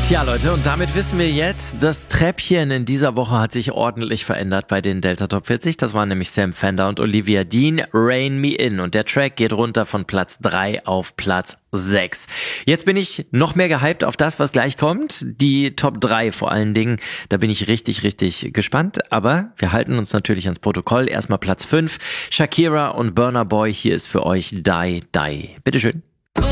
Tja Leute, und damit wissen wir jetzt, das Treppchen in dieser Woche hat sich ordentlich verändert bei den Delta Top 40. Das waren nämlich Sam Fender und Olivia Dean, Rein Me In. Und der Track geht runter von Platz 3 auf Platz 6. Jetzt bin ich noch mehr gehypt auf das, was gleich kommt. Die Top 3 vor allen Dingen. Da bin ich richtig, richtig gespannt. Aber wir halten uns natürlich ans Protokoll. Erstmal Platz 5. Shakira und Burna Boy. Hier ist für euch Die Die. Bitteschön.